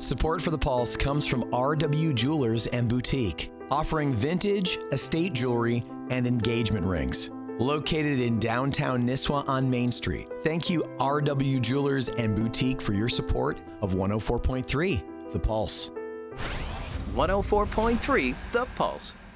Support for The Pulse comes from RW Jewelers and Boutique, offering vintage, estate jewelry, and engagement rings. Located in downtown Nisswa on Main Street. Thank you, RW Jewelers and Boutique, for your support of 104.3 The Pulse. 104.3 The Pulse.